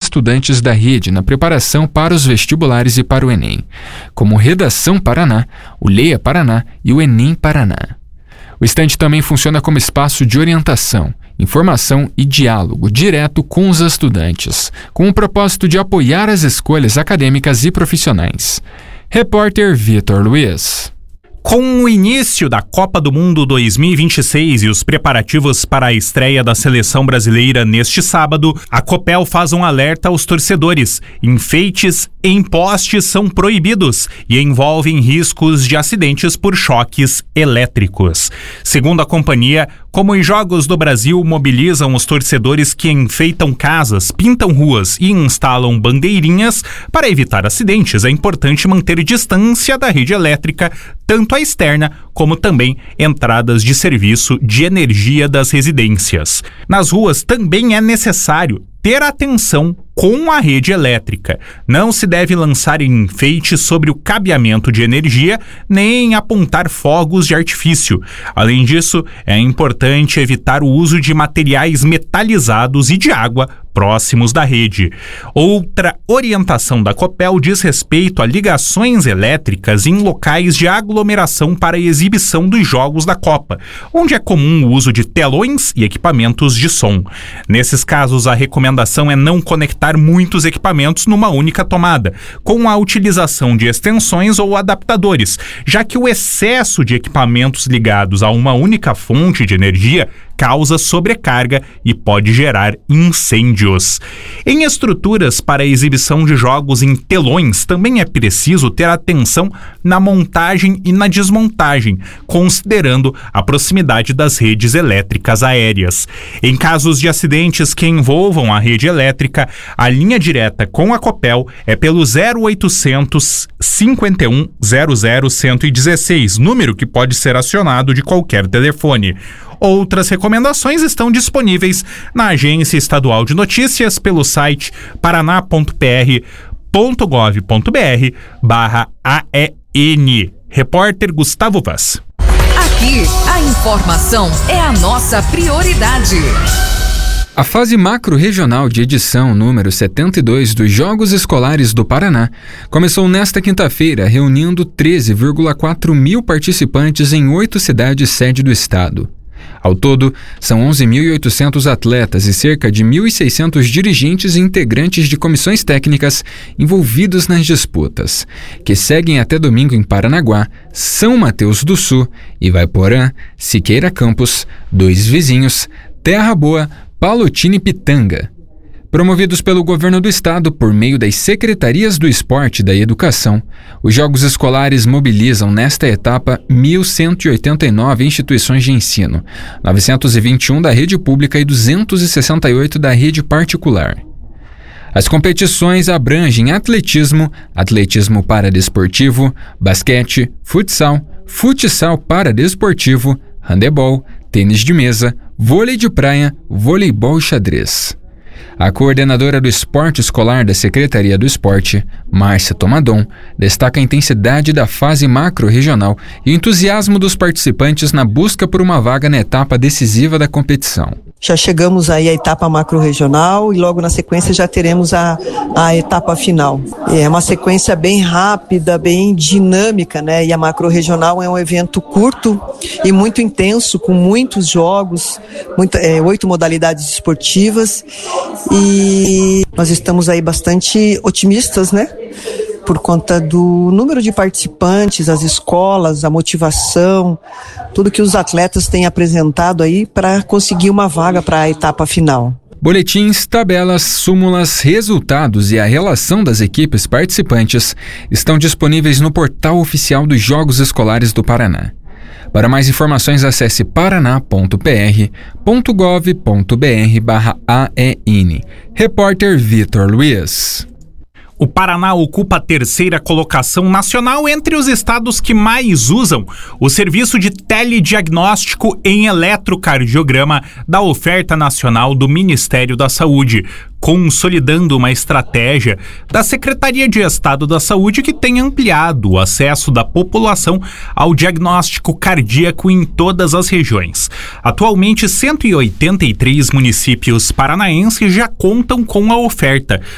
estudantes da rede na preparação para os vestibulares e para o Enem, como Redação Paraná, o Leia Paraná e o Enem Paraná. O estande também funciona como espaço de orientação, informação e diálogo direto com os estudantes, com o propósito de apoiar as escolhas acadêmicas e profissionais. Repórter Vitor Luiz. Com o início da Copa do Mundo 2026 e os preparativos para a estreia da seleção brasileira neste sábado, a Copel faz um alerta aos torcedores. Enfeites em postes são proibidos e envolvem riscos de acidentes por choques elétricos. Segundo a companhia, como os Jogos do Brasil mobilizam os torcedores que enfeitam casas, pintam ruas e instalam bandeirinhas, para evitar acidentes é importante manter distância da rede elétrica, tanto a externa como também entradas de serviço de energia das residências. Nas ruas também é necessário ter atenção com a rede elétrica. Não se deve lançar enfeites sobre o cabeamento de energia, nem apontar fogos de artifício. Além disso, é importante evitar o uso de materiais metalizados e de água próximos da rede. Outra orientação da Copel diz respeito a ligações elétricas em locais de aglomeração para a exibição dos jogos da Copa, onde é comum o uso de telões e equipamentos de som. Nesses casos, a recomendação é não conectar muitos equipamentos numa única tomada, com a utilização de extensões ou adaptadores, já que o excesso de equipamentos ligados a uma única fonte de energia causa sobrecarga e pode gerar incêndios. Em estruturas para a exibição de jogos em telões, também é preciso ter atenção na montagem e na desmontagem, considerando a proximidade das redes elétricas aéreas. Em casos de acidentes que envolvam a rede elétrica, a linha direta com a Copel é pelo 0800 51 00 116, número que pode ser acionado de qualquer telefone. Outras recomendações estão disponíveis na Agência Estadual de Notícias pelo site paraná.pr.gov.br/AEN. Repórter Gustavo Vaz. Aqui, a informação é a nossa prioridade. A fase macro-regional de edição número 72 dos Jogos Escolares do Paraná começou nesta quinta-feira, reunindo 13,4 mil participantes em 8 cidades sede do estado. Ao todo, são 11.800 atletas e cerca de 1.600 dirigentes e integrantes de comissões técnicas envolvidos nas disputas, que seguem até domingo em Paranaguá, São Mateus do Sul, Ivaiporã, Siqueira Campos, Dois Vizinhos, Terra Boa, Palotina e Pitanga. Promovidos pelo governo do estado por meio das Secretarias do Esporte e da Educação, os Jogos Escolares mobilizam nesta etapa 1.189 instituições de ensino, 921 da rede pública e 268 da rede particular. As competições abrangem atletismo, atletismo paradesportivo, basquete, futsal, futsal paradesportivo, handebol, tênis de mesa, vôlei de praia, voleibol e xadrez. A coordenadora do esporte escolar da Secretaria do Esporte, Márcia Tomadon, destaca a intensidade da fase macro-regional e o entusiasmo dos participantes na busca por uma vaga na etapa decisiva da competição. Já chegamos aí à etapa macro-regional e logo na sequência já teremos a etapa final. É uma sequência bem rápida, bem dinâmica, né? E a macro-regional é um evento curto e muito intenso, com muitos jogos, 8 modalidades esportivas, e nós estamos aí bastante otimistas, né? Por conta do número de participantes, as escolas, a motivação, tudo que os atletas têm apresentado aí para conseguir uma vaga para a etapa final. Boletins, tabelas, súmulas, resultados e a relação das equipes participantes estão disponíveis no portal oficial dos Jogos Escolares do Paraná. Para mais informações, acesse paraná.pr.gov.br/AEN. Repórter Vitor Luiz. O Paraná ocupa a 3ª colocação nacional entre os estados que mais usam o serviço de telediagnóstico em eletrocardiograma da oferta nacional do Ministério da Saúde, consolidando uma estratégia da Secretaria de Estado da Saúde que tem ampliado o acesso da população ao diagnóstico cardíaco em todas as regiões. Atualmente, 183 municípios paranaenses já contam com a oferta,